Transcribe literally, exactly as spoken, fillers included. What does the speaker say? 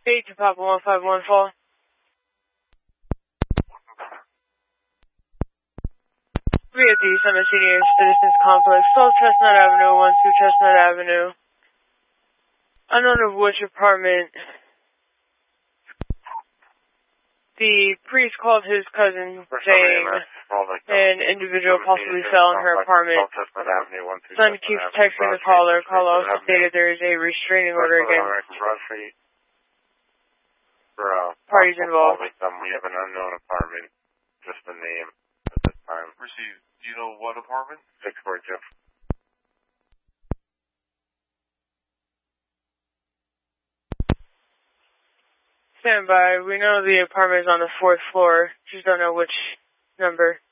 eight to Papa one five one fall. We at the Summit Senior Citizens Complex, twelve Chestnut Avenue, one two Chestnut Avenue. Unknown of which apartment. The priest called his cousin saying an individual possibly fell in her apartment. Son keeps texting the caller. Caller also stated there is a restraining order against parties involved. We have an unknown apartment, just the name at this time. Received. Do you know what apartment? Six four Jeff. Stand by. We know the apartment is on the fourth floor. Just don't know which number.